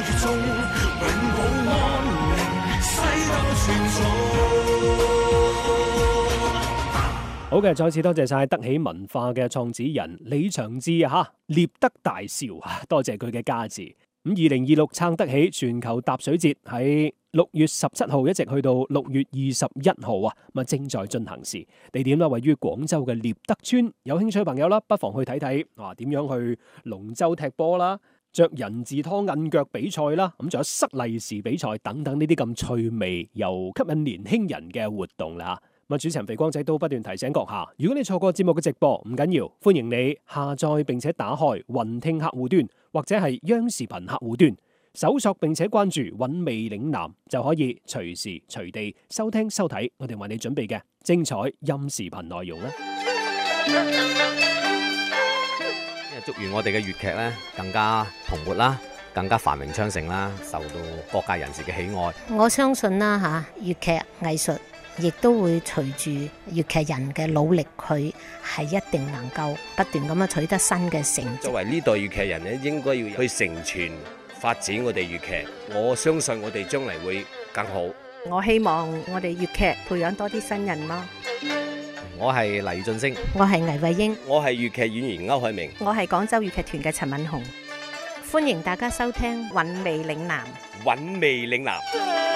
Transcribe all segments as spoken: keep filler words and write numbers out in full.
中永保安寧，世代傳頌。 好嘅，再次多謝晒德喜文化嘅創始人李長志啊，吓獵德大笑啊，多謝佢嘅加持。咁二零二六撐德喜全球踏水節喺六月十七號一直去到六月二十一號啊，咁啊正在進行時，地點啦位於廣州嘅獵德村，有興趣嘅朋友啦，不妨去睇睇，哇點樣去龍舟踢波啦，着人字拖摁腳比賽啦，咁仲有塞利是比賽等等呢啲咁趣味又吸引年輕人嘅活動啦。咁主持人肥光仔都不斷提醒閣下，如果你錯過節目嘅直播，唔緊要，歡迎你下載並且打開雲聽客戶端或者係央視頻客戶端，搜索並且關注韻味嶺南，就可以隨時隨地收聽收睇我哋為你準備嘅精彩音視頻內容啦。 祝願我哋嘅粵劇咧更加蓬勃啦，更加繁榮昌盛啦，受到各界人士嘅喜愛。 我相信啦嚇，粵劇藝術亦都會隨住粵劇人嘅努力，佢係一定能夠不斷咁樣取得新嘅成績。 作為呢代粵劇人咧，應該要去承傳發展我哋粵劇。我相信我哋將嚟會更好。 我希望我哋粵劇培養多啲新人咯。 我係黎俊升， 我係倪慧英， 我係粵劇演員歐海明， 我係廣州粵劇團嘅陳敏紅。 歡迎大家收聽韻味嶺南。 韻味嶺南。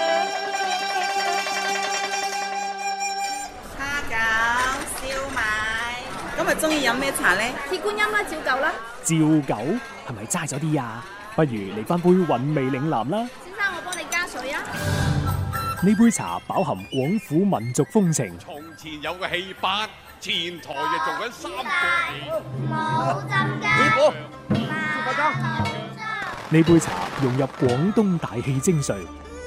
今日中意飲咩茶呢？ 鐵觀音啦，照舊啦。 照舊係咪齋咗啲啊？不如嚟翻杯韻味嶺南啦。 先生，我幫你加水啊。 呢杯茶飽含廣府民族風情。 從前有個戲班，前台就做緊三個冇浸㗎。 呢杯茶融入廣東大氣精髓。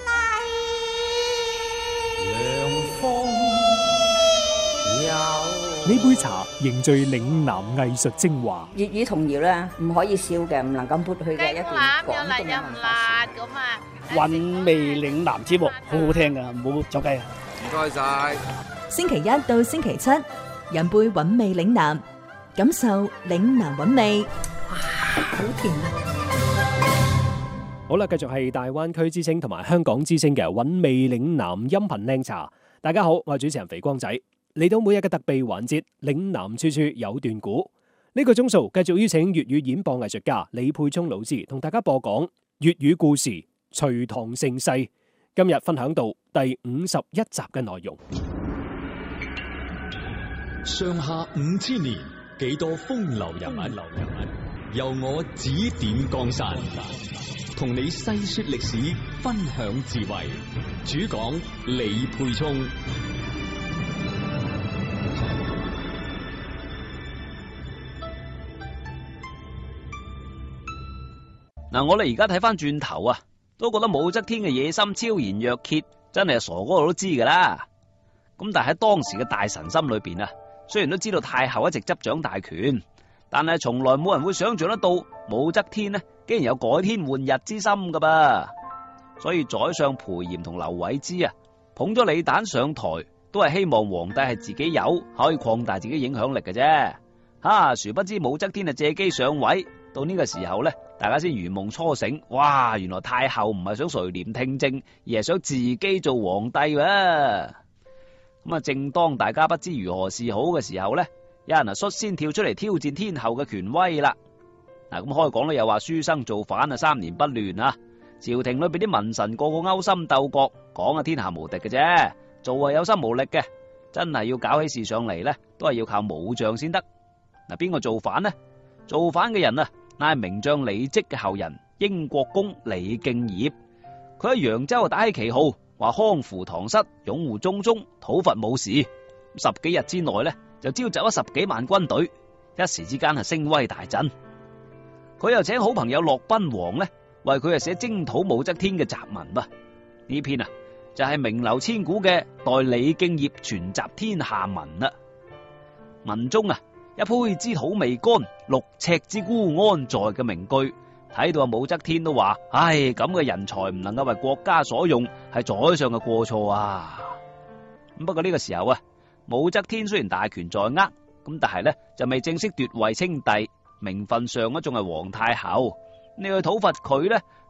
呢杯茶凝聚嶺南藝術精華。 粵語童謠咧，唔可以少嘅，唔能夠抹去嘅一段廣東嘅文化。 韻味嶺南節目好好聽噶，唔好走雞啊！ 唔該晒。 星期一到星期七，飲杯韻味嶺南，感受嶺南韻味。 哇，好甜啊！ 好啦，繼續係大灣區之聲同埋香港之聲嘅韻味嶺南音頻靚茶。大家好，我係主持人肥光仔。嚟到每日嘅特備環節，嶺南處處有段古。呢、這個鐘數繼續邀請粵語演播藝術家李沛聰老師同大家播講粵語故事《隋唐盛世》。今日分享到第五十一集嘅內容。 上下五千年，幾多風流人物，流人物由我指點江山，同你細說歷史，分享智慧。主講李沛聰。 嗱，我哋而家睇翻轉頭啊，都覺得武則天嘅野心超然若揭，真係傻哥都知噶啦。咁但係喺當時嘅大臣心裏邊啊，雖然都知道太后一直執掌大權，但係從來冇人會想象得到武則天呢，竟然有改天換日之心噶噃。所以宰相裴炎同劉偉之啊，捧咗李旦上台，都係希望皇帝係自己有，可以擴大自己影響力嘅啫。哈，殊不知武則天啊借機上位。到呢個時候呢，大家先如夢初醒，哇！原來太后唔係想垂簾聽政，而係想自己做皇帝喎。咁啊，正當大家不知如何是好嘅時候呢，有人啊率先跳出嚟挑戰天后嘅權威啦。嗱，咁開講咧又話書生造反啊，三年不亂啊，朝廷裏邊啲文臣個個勾心鬥角，講啊天下無敵嘅啫，做係有心無力嘅，真係要搞起事上嚟呢，都係要靠武將先得。嗱，邊個造反呢？造反嘅人啊，乃係名將李績嘅後人英國公李敬業。佢喺揚州打起旗號，話匡扶唐室，擁護中宗，討伐武士。十幾日之內呢，就召集咗十幾萬軍隊，一時之間係聲威大振。佢又請好朋友駱賓王呢，為佢係寫征討武則天嘅雜文噃。呢篇啊就係名流千古嘅代李敬業傳集天下文啦。文中啊，一杯之土未乾，六尺之孤安在嘅名句，睇到啊武則天都話：唉，咁嘅人才唔能夠為國家所用，係宰相嘅過錯啊！咁不過呢個時候啊，武則天雖然大權在握，咁但係呢就未正式奪位稱帝，名分上啊仲係皇太后。你去討伐佢呢，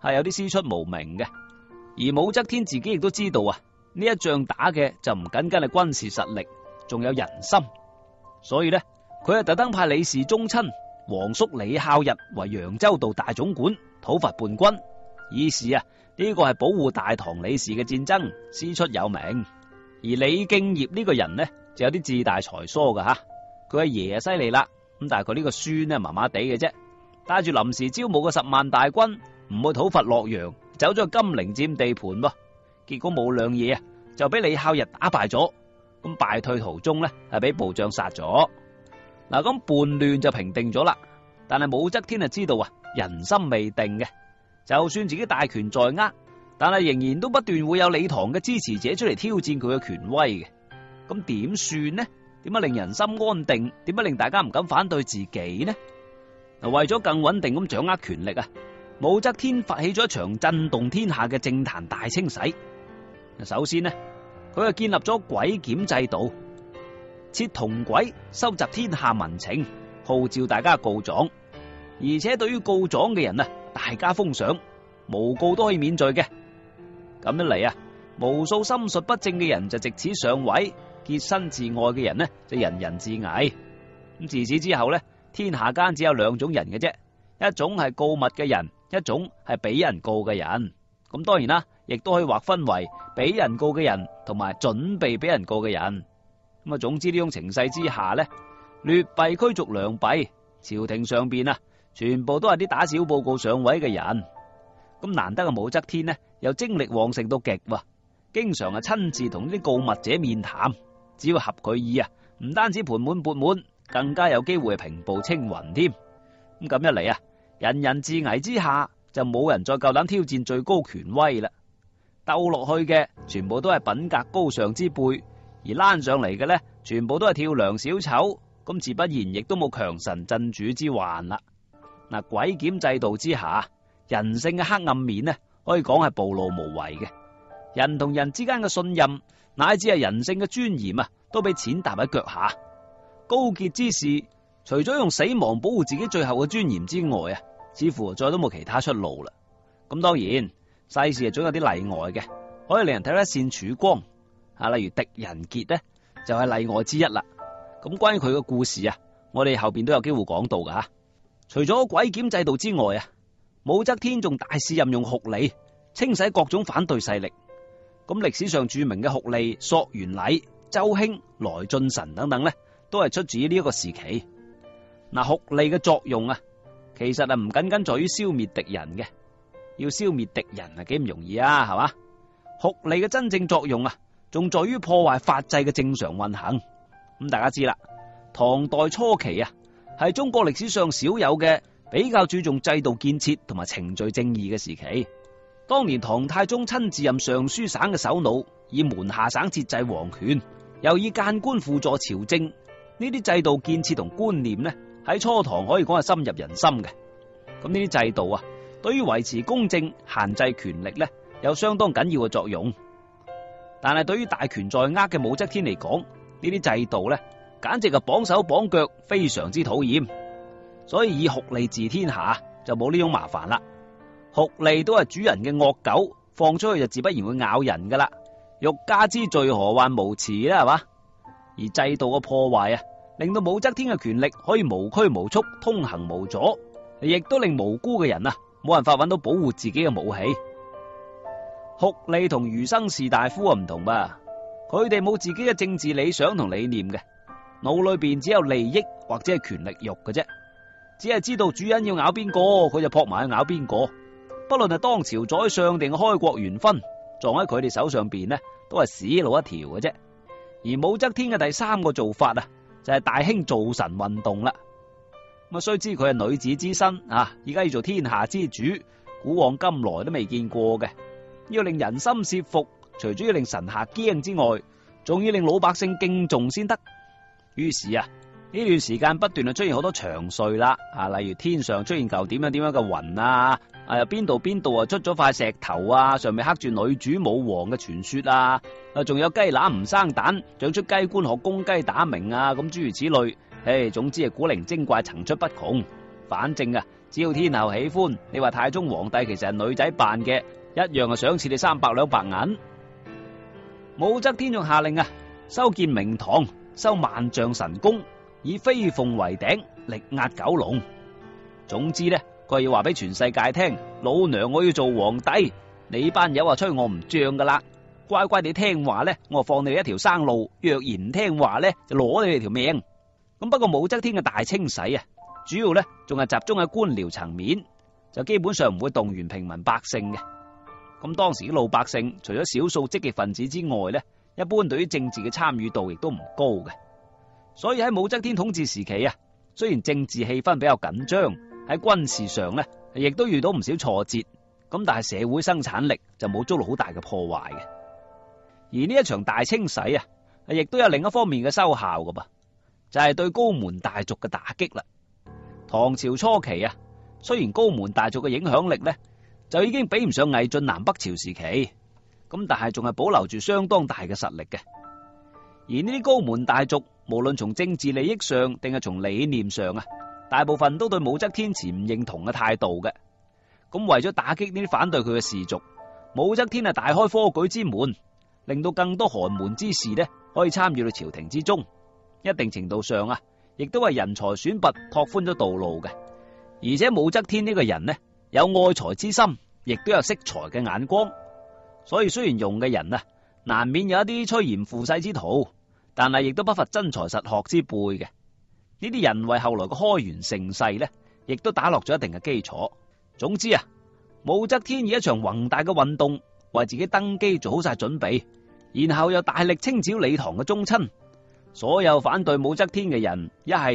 係有啲師出無名嘅。而武則天自己亦都知道啊，呢一仗打嘅就唔僅僅係軍事實力，仲有人心。所以呢，佢係特登派李氏宗親皇叔李孝日為揚州道大總管，討伐叛軍。以示啊，呢個係保護大唐李氏嘅戰爭，師出有名。而李敬業呢個人呢，就有啲自大才疏噶吓，佢阿爺啊犀利啦，咁但係佢呢個孫呢麻麻地嘅啫，帶住臨時招募嘅十萬大軍，唔去討伐洛陽，走咗去金陵佔地盤噃，結果冇兩嘢啊，就俾李孝日打敗咗。咁敗退途中呢，係俾部將殺咗。嗱，咁叛亂就平定咗啦，但係武則天就知道啊，人心未定嘅，就算自己大權在握，但係仍然都不斷會有李唐嘅支持者出嚟挑戰佢嘅權威嘅。咁點算呢？點樣令人心安定？點樣令大家唔敢反對自己呢？嗱，為咗更穩定咁掌握權力啊，武則天發起咗一場震動天下嘅政壇大清洗。首先呢，佢就建立咗鬼檢制度，設銅軌收集天下民情，號召大家告狀，而且對於告狀嘅人啊，大加封賞，誣告都可以免罪嘅。咁一嚟啊，無數心術不正嘅人就藉此上位，潔身自愛嘅人呢就人人自危。咁自此之後呢，天下間只有兩種人嘅啫，一種係告密嘅人，一種係俾人告嘅人。咁當然啦，亦都可以劃分為俾人告嘅人同埋準備俾人告嘅人。咁啊，總之呢種情勢之下呢，劣幣驅逐良幣，朝廷上邊啊，全部都係啲打小報告上位嘅人。咁難得嘅武則天呢，又精力旺盛到極喎，經常係親自同啲告密者面談，只要合佢意啊，唔單止盤滿缽滿，更加有機會平步青雲添。咁咁一嚟啊，人人自危之下，就冇人再夠膽挑戰最高權威啦。鬥落去嘅全部都係品格高尚之輩，而攬上嚟嘅呢，全部都係跳梁小丑，咁自不然亦都冇強臣鎮主之患啦。嗱，鬼檢制度之下，人性嘅黑暗面呢，可以講係暴露無遺嘅。人同人之間嘅信任，乃至係人性嘅尊嚴啊，都被踐踏喺腳下。高潔之士，除咗用死亡保護自己最後嘅尊嚴之外啊，似乎再都冇其他出路啦。咁當然，世事係總有啲例外嘅，可以令人睇得一線曙光啊。例如狄仁傑呢，就係例外之一啦。咁關於佢嘅故事啊，我哋後邊都有機會講到噶吓。除咗鬼檢制度之外啊，武則天仲大肆任用酷吏，清洗各種反對勢力。咁歷史上著名嘅酷吏索元禮、周興、來俊臣等等呢，都係出自於呢一個時期。嗱，酷吏嘅作用啊，其實啊唔僅僅在於消滅敵人嘅，要消滅敵人啊幾唔容易啊，係嘛？酷吏嘅真正作用啊，仲在於破壞法制嘅正常運行。咁大家知啦，唐代初期啊，係中國歷史上少有嘅比較注重制度建設同埋程序正義嘅時期。當年唐太宗親自任尚書省嘅首腦，以門下省節制皇權，又以諫官輔助朝政，呢啲制度建設同觀念呢，喺初唐可以講係深入人心嘅。咁呢啲制度啊，對於維持公正、限制權力呢，有相當緊要嘅作用。但係對於大權在握嘅武則天嚟講，呢啲制度呢，簡直係綁手綁腳，非常之討厭。所以以酷吏治天下就冇呢種麻煩啦。酷吏都係主人嘅惡狗，放出去就自不然會咬人噶啦。欲加之罪，何患無辭呢？係嘛？而制度嘅破壞啊，令到武則天嘅權力可以無拘無束、通行無阻，亦都令無辜嘅人啊冇辦法揾到保護自己嘅武器。酷吏同儒生士大夫啊唔同吧？佢哋冇自己嘅政治理想同理念嘅，腦裏邊只有利益或者係權力欲嘅啫，只係知道主人要咬邊個，佢就撲埋去咬邊個。不論係當朝宰相定開國元勳，撞喺佢哋手上邊呢，都係死路一條嘅啫。而武則天嘅第三個做法啊，就係大興造神運動啦。咁啊，雖知佢係女子之身啊，而家要做天下之主，古往今來都未見過嘅。要令人心懾服，除咗要令臣下驚之外，仲要令老百姓敬重先得。於是啊，呢段時間不斷啊出現好多祥瑞啦，啊，例如天上出現嚿點樣點樣嘅雲啊，啊又邊度邊度啊出咗塊石頭啊，上面刻住女主武王嘅傳說啊，啊仲有雞乸唔生蛋，長出雞冠學公雞打鳴啊，咁諸如此類，誒，總之係古靈精怪層出不窮。反正啊， 只要天后喜歡，你話太宗皇帝其實係女仔扮嘅，一樣係賞賜你三百兩白銀。武則天仲下令啊，修建明堂，修萬丈神宮，以飛鳳為頂，力壓九龍。總之呢，佢要話俾全世界聽，老娘我要做皇帝，你班友話吹我唔脹噶啦，乖乖地聽話呢，我放你哋一條生路；若然唔聽話呢，就攞你哋條命。咁不過武則天嘅大清洗啊，主要呢仲係集中喺官僚層面，就基本上唔會動員平民百姓嘅。咁當時嘅老百姓除咗少數積極分子之外呢，一般對於政治嘅參與度亦都唔高嘅。所以喺武則天統治時期啊，雖然政治氣氛比較緊張，喺軍事上呢亦都遇到唔少挫折，咁但係社會生產力就冇遭到好大嘅破壞嘅。而呢一場大清洗啊，亦都有另一方面嘅收效噶噃，就係對高門大族嘅打擊啦。唐朝初期啊，雖然高門大族嘅影響力呢就已經比唔上魏晉南北朝時期，咁但係仲係保留住相當大嘅實力嘅。而呢啲高門大族，無論從政治利益上定係從理念上啊，大部分都對武則天持唔認同嘅態度嘅。咁為咗打擊呢啲反對佢嘅士族，武則天係大開科舉之門，令到更多寒門之士呢可以參與到朝廷之中。一定程度上啊，亦都係人才選拔拓寬咗道路嘅。而且武則天呢個人呢，有愛才之心，亦都有識才嘅眼光，所以雖然用嘅人啊，難免有一啲趨炎附勢之徒，但係亦都不乏真才實學之輩嘅。呢啲人為後來嘅開元盛世呢，亦都打落咗一定嘅基礎。總之啊，武則天以一場宏大嘅運動為自己登基做好晒準備，然後又大力清剿李唐嘅宗親。所有反對武則天嘅人，一係